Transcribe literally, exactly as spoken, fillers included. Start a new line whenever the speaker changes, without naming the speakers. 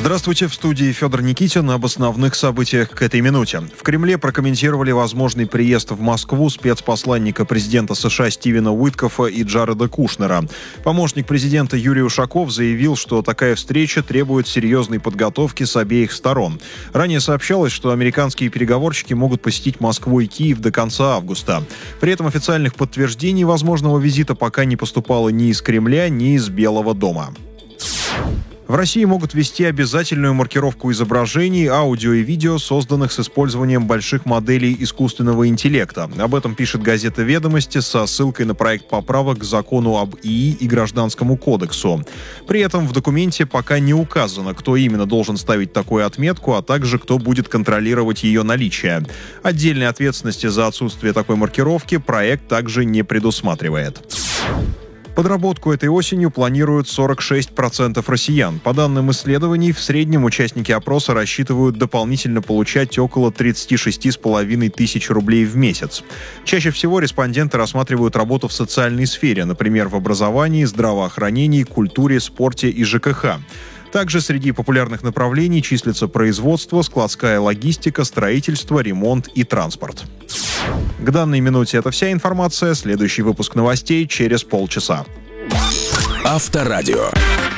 Здравствуйте, в студии Федор Никитин. Об основных событиях к этой минуте. В Кремле прокомментировали возможный приезд в Москву спецпосланника президента США Стивена Уиткофа и Джареда Кушнера. Помощник президента Юрий Ушаков заявил, что такая встреча требует серьезной подготовки с обеих сторон. Ранее сообщалось, что американские переговорщики могут посетить Москву и Киев до конца августа. При этом официальных подтверждений возможного визита пока не поступало ни из Кремля, ни из Белого дома. В России могут ввести обязательную маркировку изображений, аудио и видео, созданных с использованием больших моделей искусственного интеллекта. Об этом пишет газета «Ведомости» со ссылкой на проект поправок к закону об ИИ и Гражданскому кодексу. При этом в документе пока не указано, кто именно должен ставить такую отметку, а также кто будет контролировать ее наличие. Отдельной ответственности за отсутствие такой маркировки проект также не предусматривает. Подработку этой осенью планируют сорок шесть процентов россиян. По данным исследований, в среднем участники опроса рассчитывают дополнительно получать около тридцать шесть с половиной тысяч рублей в месяц. Чаще всего респонденты рассматривают работу в социальной сфере, например, в образовании, здравоохранении, культуре, спорте и ЖКХ. Также среди популярных направлений числятся производство, складская логистика, строительство, ремонт и транспорт. К данной минуте это вся информация. Следующий выпуск новостей через полчаса.
Авторадио.